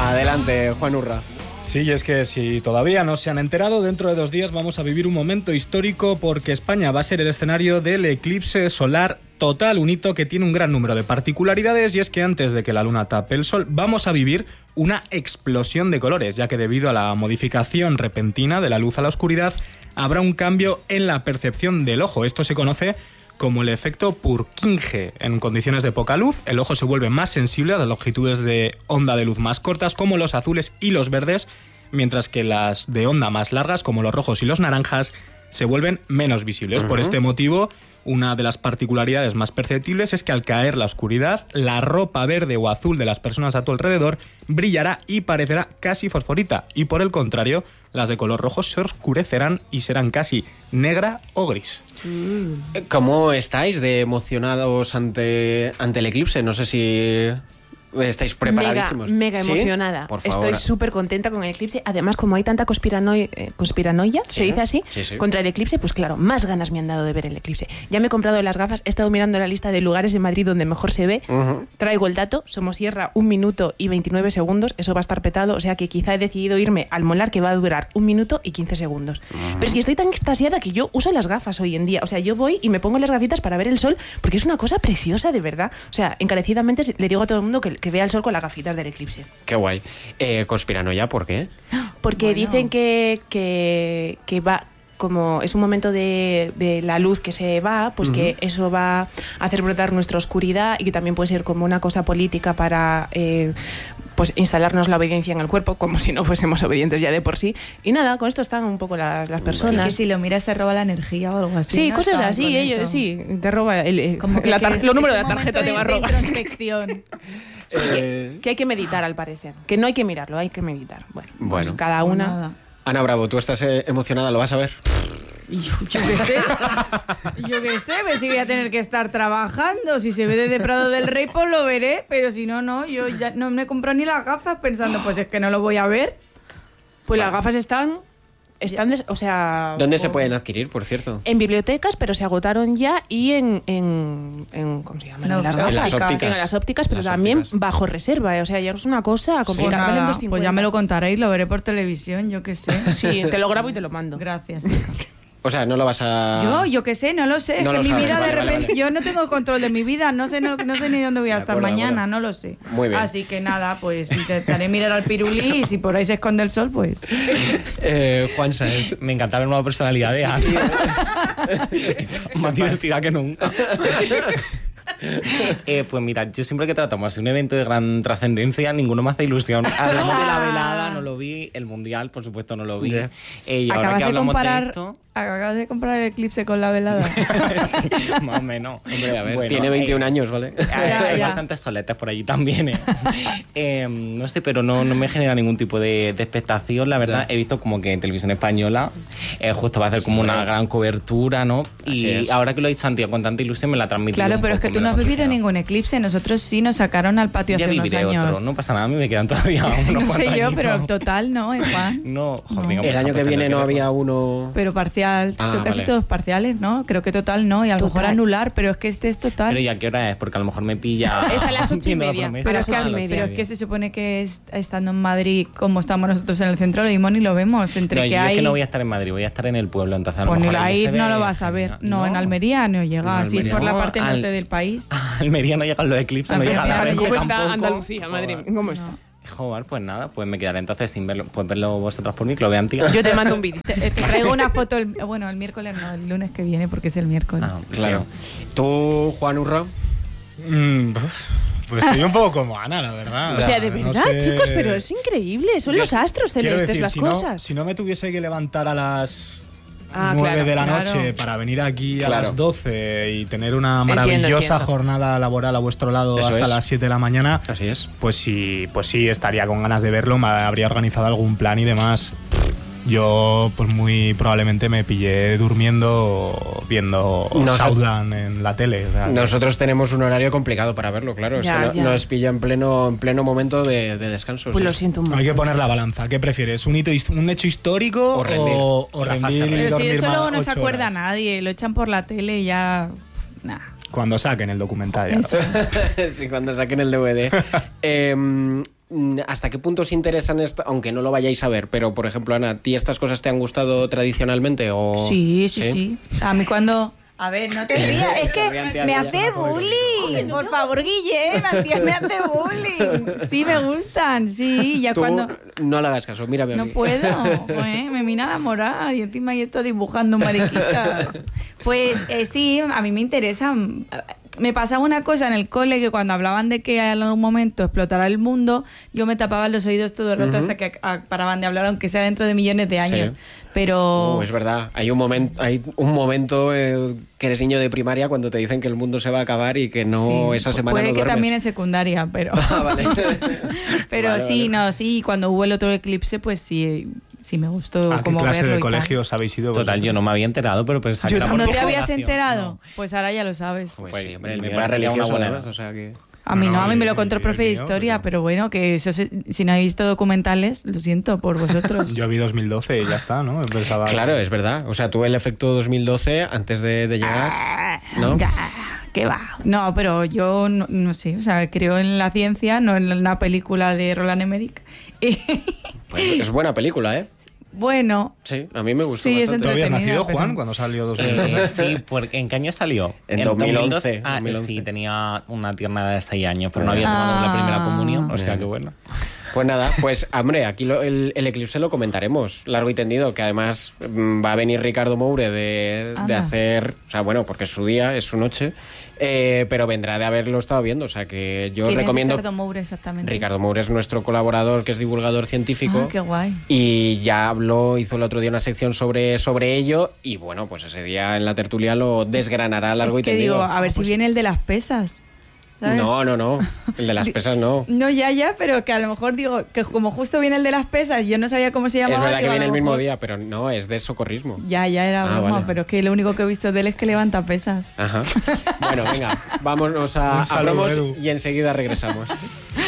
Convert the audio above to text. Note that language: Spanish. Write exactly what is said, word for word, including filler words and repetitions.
Adelante, Juan Urra. Sí, y es que si todavía no se han enterado, dentro de dos días vamos a vivir un momento histórico porque España va a ser el escenario del eclipse solar total, un hito que tiene un gran número de particularidades, y es que antes de que la luna tape el sol vamos a vivir una explosión de colores, ya que debido a la modificación repentina de la luz a la oscuridad habrá un cambio en la percepción del ojo. Esto se conoce como el efecto Purkinje. En condiciones de poca luz, el ojo se vuelve más sensible a las longitudes de onda de luz más cortas, como los azules y los verdes, mientras que las de onda más largas, como los rojos y los naranjas, se vuelven menos visibles. Uh-huh. Por este motivo, una de las particularidades más perceptibles es que al caer la oscuridad, la ropa verde o azul de las personas a tu alrededor brillará y parecerá casi fosforita, y por el contrario, las de color rojo se oscurecerán y serán casi negra o gris. ¿Cómo estáis de emocionados ante, ante el eclipse? No sé si estáis preparadísimos. Mega, mega ¿Sí? emocionada. Por favor. Estoy súper contenta con el eclipse. Además, como hay tanta conspiranoia, eh, conspiranoia ¿Sí? se dice así, Sí, sí. contra el eclipse, pues claro, más ganas me han dado de ver el eclipse. Ya me he comprado las gafas, he estado mirando la lista de lugares de Madrid donde mejor se ve. Uh-huh. Traigo el dato, Somosierra, un minuto y veintinueve segundos, eso va a estar petado, o sea que quizá he decidido irme al Molar, que va a durar un minuto y quince segundos. Uh-huh. Pero es que estoy tan extasiada que yo uso las gafas hoy en día. O sea, yo voy y me pongo las gafitas para ver el sol, porque es una cosa preciosa, de verdad. O sea, encarecidamente le digo a todo el mundo que, que vea el sol con la gafita del eclipse. Qué guay. Eh, ¿Conspiranoia por qué? Porque bueno. dicen que, que, que va, como es un momento de, de la luz que se va, pues uh-huh. que eso va a hacer brotar nuestra oscuridad, y que también puede ser como una cosa política para eh, pues instalarnos la obediencia en el cuerpo, como si no fuésemos obedientes ya de por sí. Y nada, con esto están un poco las, las personas. Bueno, que si lo miras te roba la energía o algo así. Sí, ¿no? cosas Estaban así, ellos sí, te roba el, el, como que la tar- que es, los números es de la tarjeta de, te va a robar. De introspección. Sí, que, que hay que meditar, al parecer. Que no hay que mirarlo, hay que meditar. Bueno, bueno. Pues cada una. Nada. Ana Bravo, ¿tú estás eh, emocionada? ¿Lo vas a ver? Yo, yo qué sé, yo qué sé, pues si voy a tener que estar trabajando. Si se ve desde Prado del Rey, pues lo veré, pero si no, no, yo ya no me compro ni las gafas pensando, pues es que no lo voy a ver. Pues las gafas están, están des, o sea... ¿Dónde o, se pueden adquirir, por cierto? En bibliotecas, pero se agotaron ya, y en, en, en ¿cómo se llama? No, en las gafas. En las ópticas. En las ópticas, pero las también ópticas. bajo reserva, ¿eh? O sea, ya es una cosa complicada. Pues, Valen nada, dos cincuenta. pues ya me lo contaréis, lo veré por televisión, yo qué sé. Sí, te lo grabo y te lo mando. Gracias. O sea, no lo vas a... Yo, yo qué sé, no lo sé. No es lo que mi sabes, vida vale, de vale, repente... vale. Yo no tengo control de mi vida, no sé, no, no sé ni dónde voy a De estar acuerdo, mañana, de acuerdo. no lo sé. Muy bien. Así que nada, pues intentaré mirar al pirulí, y si por ahí se esconde el sol, pues... Eh, Juan Saez. Me encanta ver nueva personalidad de Ana. Sí, Más divertida que nunca. eh, pues mira, yo siempre que tratamos de un evento de gran trascendencia, ninguno me hace ilusión. Hablamos de la velada, no lo vi. El mundial, por supuesto, no lo vi. Yeah. Eh, y ahora Acabas que de hablamos comparar... de esto... Acabas de comprar el eclipse con la velada. Sí, más o menos. Hombre, a ver, Bueno, tiene veintiún eh, años, ¿vale? Hay, Ya, hay ya. bastantes soletes por allí también, ¿eh? eh, no sé, pero no, no me genera ningún tipo de, de expectación, la verdad. Ya. He visto como que en Televisión Española eh, justo va a hacer como Sí, una bueno. gran cobertura, ¿no? Así Y es. ahora que lo ha dicho Santiago con tanta ilusión me la ha transmitido. Claro, un pero es poco, que tú me no la has vivido transmitido. ningún eclipse. Nosotros sí nos sacaron al patio Ya hace unos viviré años. otro, no pasa nada, a mí me quedan todavía unos No sé cuantos yo, pero añitos. total no, ¿eh, Juan? No, joder, No. venga, El pues, año que pues, viene tendré no que había verlo. uno... Pero parcial, Ah, son casi vale. todos parciales, ¿no? Creo que total no, y a lo Total. mejor anular, pero es que este es total. Pero ¿y a qué hora es? Porque a lo mejor me pilla... Es a las ocho y viendo la media. promesa. Pero a es, las que, ocho y pero media. es que se supone que es, estando en Madrid, como estamos nosotros en el centro, lo mismo ni lo vemos. Entre No, que yo hay... es que no voy a estar en Madrid, voy a estar en el pueblo, entonces a lo Pues ni mejor la allí ir se no ve lo vas a ver. genial. No, en Almería no En llega. Así Almería. por la No, parte al- norte del país. A Almería no llegan los eclipses, no Almería, llega la fíjate Renfe ¿Cómo está tampoco. Andalucía, madre mía? ¿Cómo está? No. Joder, pues nada, pues me quedaré entonces sin verlo. Pues verlo vosotros por mí, que lo vean, tía. Yo te mando un vídeo. Te, te traigo una foto, el, bueno, el miércoles no, el lunes que viene, porque es el miércoles. Ah, Claro. ¿Tú, Juan Urra? Mm, pues estoy un poco como Ana, la verdad. O sea, de No verdad, sé- chicos, pero es increíble. Son Yo los astros quiero celestes decir, las si cosas. No, si no me tuviese que levantar a las Ah, nueve claro, de la claro. noche para venir aquí a Claro. las doce y tener una Entiendo, maravillosa entiendo. jornada laboral a vuestro lado Eso hasta es. las siete de la mañana, Así es. pues sí, pues sí, estaría con ganas de verlo, me habría organizado algún plan y demás. Yo, pues muy probablemente me pillé durmiendo viendo Nos- Southland en la tele. O sea, que- Nosotros tenemos un horario complicado para verlo, claro. Es Ya, que no- ya. nos pilla en pleno, en pleno momento de, de descanso. Pues sí. lo siento un montón. hay que poner la balanza. ¿Qué prefieres? ¿Un hito, hist- un hecho histórico O rendir. o, o La rendir fast y travel. Pero si dormir eso más luego no se ocho acuerda horas? nadie, lo echan por la tele y ya... Nah. Cuando saquen el documental. Ya lo- Sí, cuando saquen el D V D. Eh, ¿hasta qué punto os interesan, esta, aunque no lo vayáis a ver? Pero, por ejemplo, Ana, ¿a ti estas cosas te han gustado tradicionalmente? O... Sí, sí, sí, sí. A mí cuando... A ver, no te rías, es que me hace bullying. Por favor, Guille, Matías me hace bullying. Sí, me gustan, sí. Ya Tú cuando... no le hagas caso, mírame a No mí. puedo, ¿eh? Me mira a morar y encima ahí estoy dibujando mariquitas. Pues eh, sí, a mí me interesa. Me pasaba una cosa en el cole que cuando hablaban de que en algún momento explotará el mundo, yo me tapaba los oídos todo el rato uh-huh. hasta que a, paraban de hablar, aunque sea dentro de millones de años. Sí. Pero... Uh, es verdad, hay un momento, hay un momento eh, que eres niño de primaria cuando te dicen que el mundo se va a acabar y que no sí, esa semana puede no duermes. Que también en secundaria, pero... Ah, vale. pero vale, sí, vale. no, sí, cuando hubo el otro eclipse, pues sí... Sí, me gustó ¿A qué como clase verlo de y colegio tal. os habéis ido? Total, yo no me había enterado, pero pensaba que era por ¿No te habías vocación. enterado? No. Pues ahora ya lo sabes. Pues, Pues sí, hombre, el me mío era parecía una religioso, buena además, edad. o sea que... A mí no, No, a mí me lo el- contó el profe de el mío, historia, pero- pero bueno, que eso se- si no habéis visto documentales, lo siento por vosotros. Yo vi dos mil doce y ya está, ¿no? Pensaba Claro, que- es verdad. O sea, tú el efecto dos mil doce, antes de, de llegar, ¿no? Ya, ¿qué va? No, pero yo no, no sé, o sea, creo en la ciencia, no en una película de Roland Emmerich. Y, Pues es buena película, ¿eh? bueno, Sí, a mí me gustó Sí, es bastante. ¿Tú habías entretenida, nacido, pero- Juan, cuando salió dos mil Eh, doce? sí, porque ¿en qué año salió? En dos mil once, Ah, dos mil once. sí, tenía una tierna edad de seis años, pero no había tomado la primera Ah. comunión, o sea Bien. que bueno. Pues nada, pues hombre, aquí lo- el, el eclipse lo comentaremos largo y tendido, que además mm, va a venir Ricardo Moure de, de Anda. hacer, o sea, bueno, porque es su día, es su noche, eh, pero vendrá de haberlo estado viendo, o sea que yo ¿quién es recomiendo... Ricardo Moure exactamente? Ricardo Moure es nuestro colaborador, que es divulgador científico. Ah, qué guay. Y ya habló, hizo el otro día una sección sobre, sobre ello y bueno, pues ese día en la tertulia lo desgranará largo y Es que tendido. digo, a ver si viene el de las pesas. ¿sabes? No, no, no, el de las pesas no. No, ya, ya, pero que a lo mejor digo, que como justo viene el de las pesas, yo no sabía cómo se Es llamaba. verdad que digo, a viene lo el mismo mejor- día, pero no, es de socorrismo. Ya, ya era Ah, broma, vale. pero es que lo único que he visto de él es que levanta pesas. Ajá. Bueno, venga, vámonos a, Un a saludo, promos Edu. y enseguida regresamos.